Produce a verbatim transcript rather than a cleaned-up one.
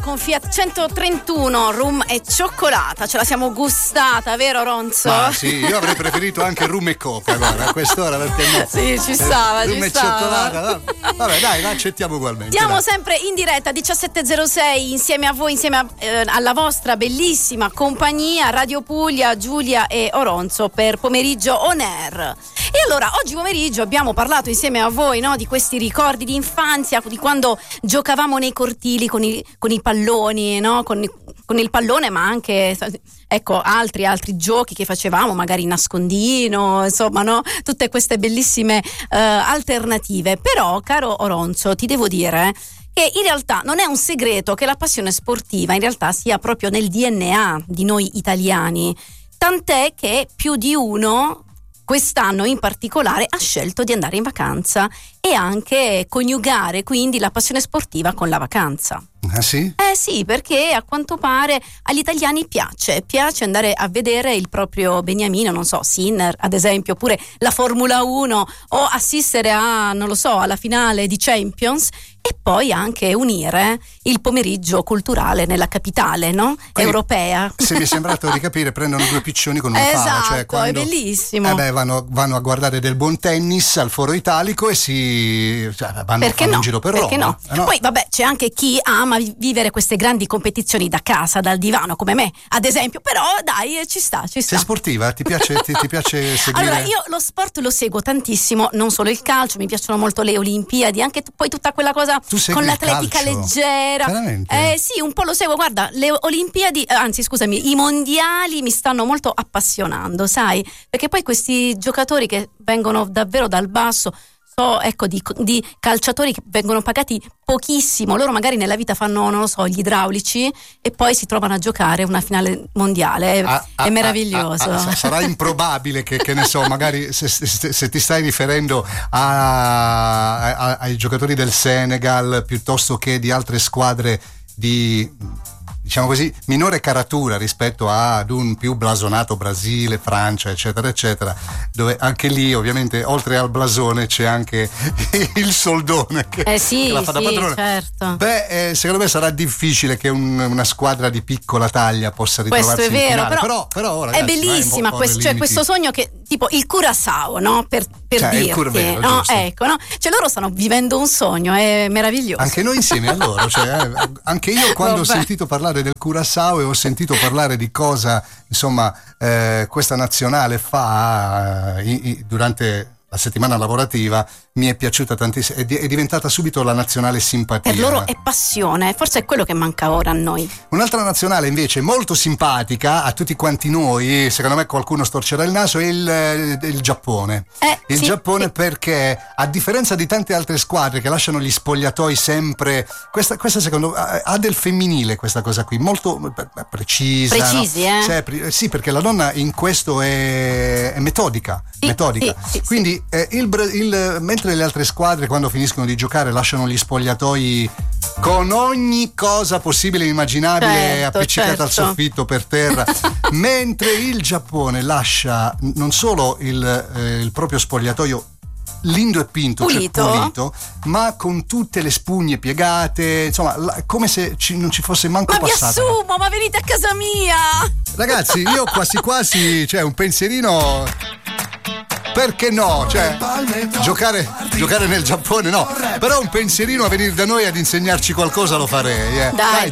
con Fiat centotrentuno, rum e cioccolata, ce la siamo gustata, vero Ronzo? Ma sì, io avrei preferito anche rum e coca, guarda, a quest'ora, perché no? Sì, ci stava, rum ci e stava. cioccolata, vabbè, dai, la accettiamo ugualmente. Siamo dai. sempre in diretta diciassette zero sei insieme a voi, insieme a, eh, alla vostra bellissima compagnia Radio Puglia, Giulia e Oronzo per Pomeriggio On Air. E allora oggi pomeriggio abbiamo parlato insieme a voi, no, di questi ricordi di infanzia, di quando giocavamo nei cortili con i, con i palloni, no, con, con il pallone, ma anche ecco altri altri giochi che facevamo, magari nascondino, insomma, no, tutte queste bellissime uh, alternative. Però, caro Oronzo, ti devo dire che in realtà non è un segreto che la passione sportiva in realtà sia proprio nel D N A di noi italiani, tant'è che più di uno quest'anno in particolare ha scelto di andare in vacanza e anche coniugare quindi la passione sportiva con la vacanza. Ah sì? Eh sì, perché a quanto pare agli italiani piace, piace andare a vedere il proprio beniamino, non so, Sinner ad esempio, oppure la Formula uno, o assistere a, non lo so, alla finale di Champions, e poi anche unire il pomeriggio culturale nella capitale, no? Quindi, europea. Se mi è sembrato di capire, prendono due piccioni con una esatto, fava, cioè quando, è bellissimo. Eh beh, vanno, vanno a guardare del buon tennis al Foro Italico e si cioè, vanno Perché fanno no? un giro per Perché Roma. no? Eh no? Poi vabbè, c'è anche chi ama vivere queste grandi competizioni da casa, dal divano, come me ad esempio, però dai, ci sta, ci sta. Sei sportiva? Ti piace, ti, ti piace seguire? Allora, io lo sport lo seguo tantissimo, non solo il calcio, mi piacciono molto le Olimpiadi, anche t- poi tutta quella cosa con l'atletica leggera. Veramente? Eh sì, un po' lo seguo, guarda, le Olimpiadi, anzi scusami, i mondiali mi stanno molto appassionando, sai? Perché poi questi giocatori che vengono davvero dal basso, so, ecco, di, di calciatori che vengono pagati pochissimo, loro magari nella vita fanno, non lo so, gli idraulici e poi si trovano a giocare una finale mondiale, è, ah, è ah, meraviglioso. Ah, ah, sarà improbabile che, che ne so, magari se, se, se ti stai riferendo a, a, ai giocatori del Senegal piuttosto che di altre squadre di, diciamo così, minore caratura rispetto ad un più blasonato Brasile, Francia, eccetera eccetera, dove anche lì ovviamente oltre al blasone c'è anche il soldone che, eh sì, che la fa da sì, padrone. Certo. Beh, eh, secondo me sarà difficile che un, una squadra di piccola taglia possa ritrovarsi questo è in vero, finale. però, però, però ragazzi, è bellissima questo, cioè, questo sogno che tipo il Curaçao, no? Per, per cioè, dirti, il curvelo, no? giusto. Ecco, no? Cioè loro stanno vivendo un sogno, è meraviglioso. Anche noi insieme a loro, cioè, eh, anche io quando Vabbè. ho sentito parlare del Curaçao e ho sentito parlare di cosa insomma eh, questa nazionale fa eh, i, i, durante la settimana lavorativa, mi è piaciuta tantissimo, è, di, è diventata subito la nazionale simpatia. Per loro è passione, forse è quello che manca ora a noi. Un'altra nazionale invece molto simpatica a tutti quanti noi, secondo me qualcuno storcerà il naso, è il, il Giappone. Eh, il sì, Giappone sì. Perché a differenza di tante altre squadre che lasciano gli spogliatoi sempre, questa, questa secondo me ha del femminile, questa cosa qui, molto precisa. Precisi, no? eh? Cioè, sì, perché la donna in questo è, è metodica. Sì, metodica. sì, sì, Quindi eh, il, il, mentre le altre squadre quando finiscono di giocare lasciano gli spogliatoi con ogni cosa possibile e immaginabile, certo, appiccicata certo. al soffitto, per terra, mentre il Giappone lascia non solo il, eh, il proprio spogliatoio lindo e pinto, pulito. Cioè pulito, ma con tutte le spugne piegate, insomma, la, come se ci, non ci fosse manco Ma passato. vi assumo, ma venite a casa mia! Ragazzi, io quasi quasi, cioè un pensierino, perché no? Cioè, giocare, giocare nel Giappone no, però un pensierino a venire da noi ad insegnarci qualcosa lo farei, eh. Dai.